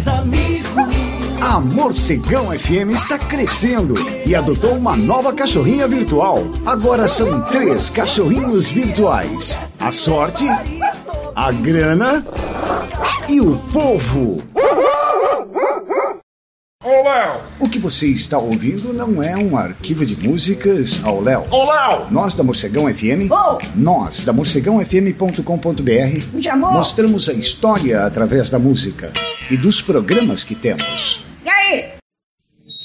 amigos. A Morcegão FM está crescendo e adotou uma nova cachorrinha virtual. Agora são 3 cachorrinhos virtuais: a sorte, a grana e o povo. Ô, Léo! O que você está ouvindo não é um arquivo de músicas ao Léo. Ô, Léo! Nós da Morcegão FM, nós da morcegãofm.com.br, mostramos a história através da música e dos programas que temos. E aí,